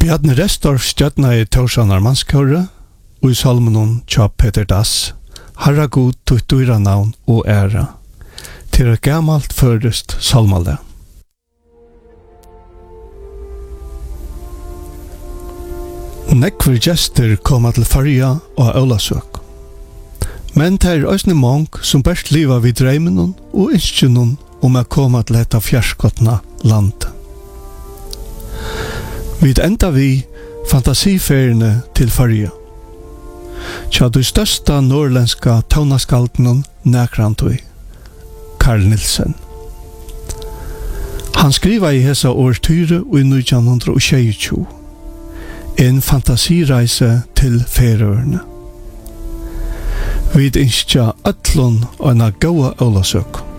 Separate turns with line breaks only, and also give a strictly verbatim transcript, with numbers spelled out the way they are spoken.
Bjarne Restorff stjøtna i Torsanar Manskåre, og i salmen tja Peter Dass, Herra god tutt dyra navn og æra, til et gammalt førest salmale. Nekver gjester koma til Farja og Aulasøk. Men det er òsne mong som best liva vid dreimen og innskjønnen om å koma til etta fjerskottna landet. Vi enda vi fantasiferiene til Farja. Tja du størsta norrländska tonaskalten Näkrantui, Carl Nielsen. Han skriva i hesa årtyre og i nitjan tjueto. En fantasireise til Færøerne. Vi innskja ötlun og en gåa Aulasøk.